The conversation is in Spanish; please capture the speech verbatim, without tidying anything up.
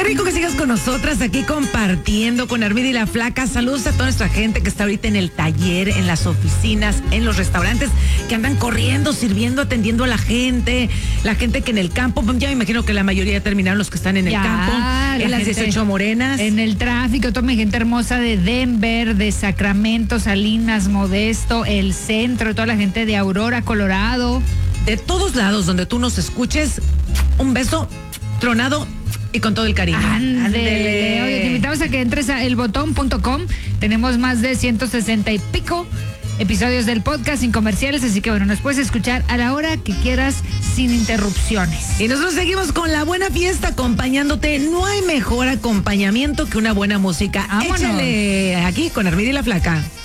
Qué rico que sigas con nosotras aquí compartiendo con Armida y la Flaca. Saludos a toda nuestra gente que está ahorita en el taller, en las oficinas, en los restaurantes, que andan corriendo, sirviendo, atendiendo a la gente. La gente que en el campo, ya me imagino que la mayoría terminaron los que están en el Ya, campo, en las gente dieciocho morenas. En el tráfico, toda mi gente hermosa de Denver, de Sacramento, Salinas, Modesto, el centro, toda la gente de Aurora, Colorado. De todos lados donde tú nos escuches, un beso tronado y con todo el cariño. Ándele. Oye, te invitamos a que entres a el botón punto com. Tenemos más de ciento sesenta y pico episodios del podcast sin comerciales, así que bueno, nos puedes escuchar a la hora que quieras sin interrupciones. Y nosotros seguimos con la buena fiesta acompañándote. No hay mejor acompañamiento que una buena música. Vámonos. Échale aquí con Armida y la Flaca.